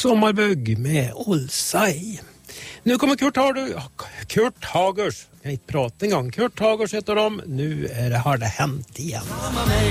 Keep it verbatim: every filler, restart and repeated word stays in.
Sommarbygg med Olsaj. Nu kommer Kurt, Hager, Kurt Hagers. Jag kan inte prata en gång. Kurt Hagers heter de. Nu är det, har det hänt igen.